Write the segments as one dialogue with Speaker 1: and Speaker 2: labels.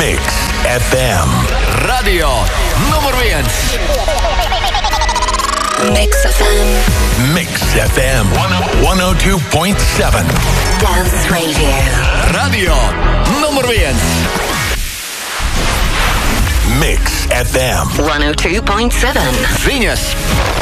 Speaker 1: Mix FM.
Speaker 2: Radio nummer 1.
Speaker 3: Mix FM.
Speaker 1: Mix FM 102.7.
Speaker 3: Dance Radio.
Speaker 2: Radio nummer 1.
Speaker 1: Mix FM
Speaker 3: 102.7.
Speaker 2: Venus.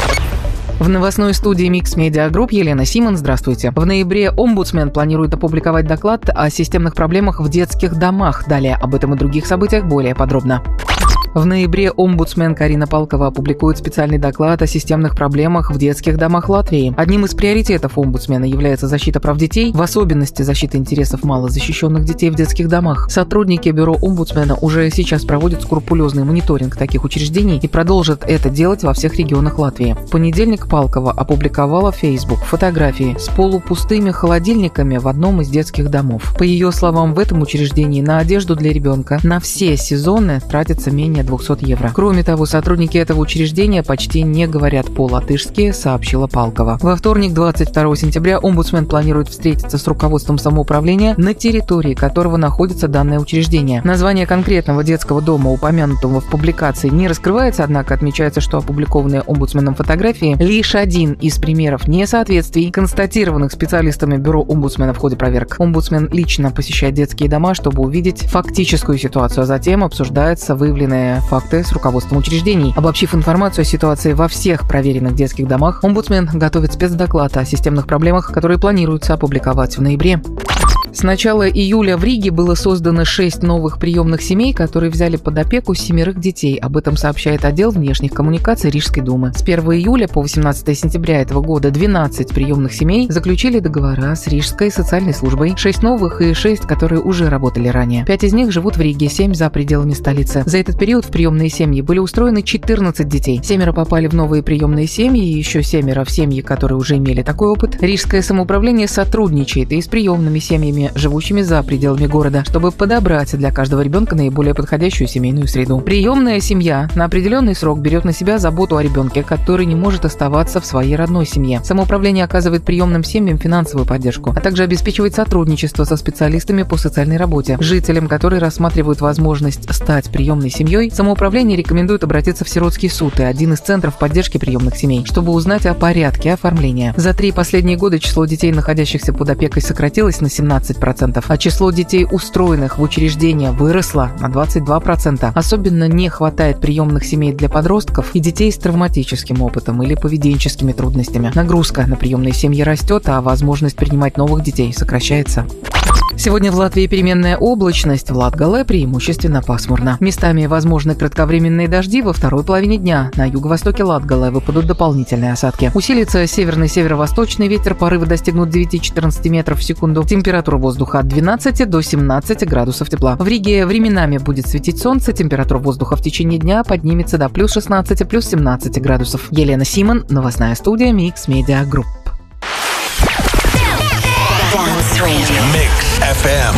Speaker 4: В новостной студии Mix Media Group Елена Симон. Здравствуйте. В ноябре омбудсмен планирует опубликовать доклад о системных проблемах в детских домах. Далее об этом и других событиях более подробно. В ноябре омбудсмен Карина Палкова опубликует специальный доклад о системных проблемах в детских домах Латвии. Одним из приоритетов омбудсмена является защита прав детей, в особенности защита интересов малозащищенных детей в детских домах. Сотрудники бюро омбудсмена уже сейчас проводят скрупулезный мониторинг таких учреждений и продолжат это делать во всех регионах Латвии. В понедельник Палкова опубликовала в Facebook фотографии с полупустыми холодильниками в одном из детских домов. По ее словам, в этом учреждении на одежду для ребенка на все сезоны тратится менее 200 евро. Кроме того, сотрудники этого учреждения почти не говорят по-латышски, сообщила Палкова. Во вторник, 22 сентября, омбудсмен планирует встретиться с руководством самоуправления, на территории которого находится данное учреждение. Название конкретного детского дома, упомянутого в публикации, не раскрывается, однако отмечается, что опубликованные омбудсменом фотографии лишь один из примеров несоответствий, констатированных специалистами бюро омбудсмена в ходе проверок. Омбудсмен лично посещает детские дома, чтобы увидеть фактическую ситуацию, а затем обсуждаются выявленные факты с руководством учреждений. Обобщив информацию о ситуации во всех проверенных детских домах, омбудсмен готовит спецдоклад о системных проблемах, которые планируется опубликовать в ноябре. С начала июля в Риге было создано 6 новых приемных семей, которые взяли под опеку 7 детей. Об этом сообщает отдел внешних коммуникаций Рижской думы. С 1 июля по 18 сентября этого года 12 приемных семей заключили договора с Рижской социальной службой. 6 новых и 6, которые уже работали ранее. 5 из них живут в Риге, 7 за пределами столицы. За этот период в приемные семьи были устроены 14 детей. 7 попали в новые приемные семьи, и еще 7 в семьи, которые уже имели такой опыт. Рижское самоуправление сотрудничает и с приемными семьями, живущими за пределами города, чтобы подобрать для каждого ребенка наиболее подходящую семейную среду. Приемная семья на определенный срок берет на себя заботу о ребенке, который не может оставаться в своей родной семье. Самоуправление оказывает приемным семьям финансовую поддержку, а также обеспечивает сотрудничество со специалистами по социальной работе. Жителям, которые рассматривают возможность стать приемной семьей, самоуправление рекомендует обратиться в сиротский суд и один из центров поддержки приемных семей, чтобы узнать о порядке оформления. За 3 последние года число детей, находящихся под опекой, сократилось на 17%, а число детей, устроенных в учреждения, выросло на 22%. Особенно не хватает приемных семей для подростков и детей с травматическим опытом или поведенческими трудностями. Нагрузка на приемные семьи растет, а возможность принимать новых детей сокращается. Сегодня в Латвии переменная облачность, в Латгале преимущественно пасмурно. Местами возможны кратковременные дожди во второй половине дня. На юго-востоке Латгале выпадут дополнительные осадки. Усилится северный северо-восточный ветер, порывы достигнут 9-14 метров в секунду. Температура воздуха от 12 до 17 градусов тепла. В Риге временами будет светить солнце, температура воздуха в течение дня поднимется до плюс 16, плюс 17 градусов. Елена Симон, новостная студия Mix Media Group.
Speaker 3: Dance Radio.
Speaker 1: Mix FM